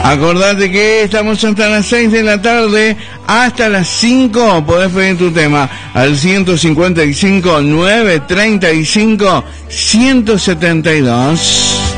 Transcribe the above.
Acordate que estamos hasta las 6 de la tarde, hasta las 5 podés pedir tu tema al 155 935 172.